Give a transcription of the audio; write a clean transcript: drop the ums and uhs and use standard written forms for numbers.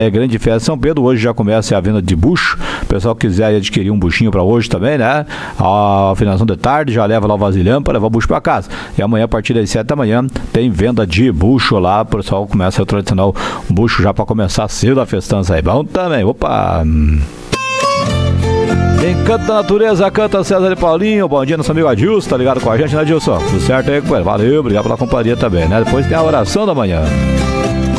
grande festa de São Pedro. Hoje já começa a venda de bucho. O pessoal que quiser adquirir um buchinho para hoje também, né? A finalização de tarde já leva lá o vasilhame para levar o bucho para casa. E amanhã, a partir das 7 da manhã, tem venda de bucho lá. O pessoal começa o tradicional bucho já para começar cedo a festança aí. Bom também. Opa! Encanto da Natureza, canta César e Paulinho. Bom dia, nosso amigo Adilson, tá ligado com a gente, né, Adilson? Tudo certo aí, companheiro? Valeu, obrigado pela companhia também, né? Depois tem a oração da manhã.